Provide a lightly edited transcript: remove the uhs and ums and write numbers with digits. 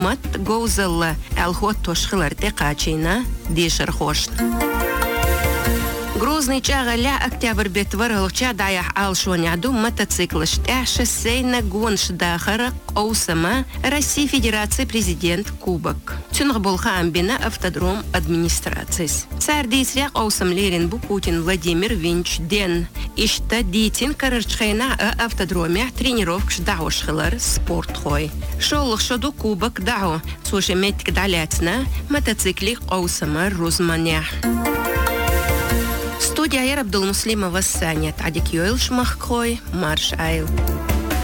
مات جوزل الخوت تشخلر تقاچينا ديشر خوشن Грозный чагаля октябрь бетваргалча даях алшоняду мотоцикл шосейна гонш дахара Оусама России Федерации президент Кубок. Цюнг болха амбина автодром администрации. Сардисряк Оусам Лерин Путин Владимир Винч Ден. Ишта дитин карарчхайна автодроме тренировок шдаушхилар спорт хой. Шолх шоду Кубок дау. Слушай метик даляцна мотоциклик Оусама Рузманя. Студия Абдулмуслимова Саня Тадик Йойл Шмахкой Марш Айл.